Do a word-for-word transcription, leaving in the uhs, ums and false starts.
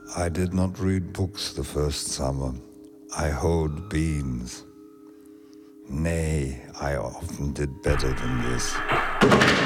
I did not read books the first summer. I hoed beans. Nay, I often did better than this.